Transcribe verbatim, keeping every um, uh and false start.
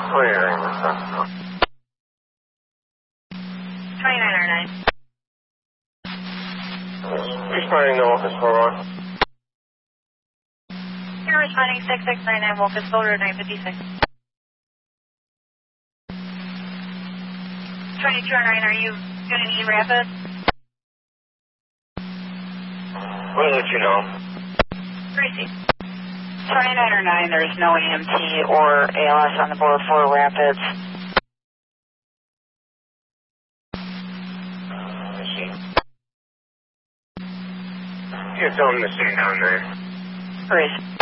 Clearing. twenty-nine oh nine. Responding to Wolcott four one. You're responding six six nine nine Wolcott Road nine fifty-six. twenty-two oh nine, are you going to need rapid? We'll let you know. Receive. twenty-nine oh nine, there's no E M T or A L S on the board for rapids. You tell them to stay down there. Receive.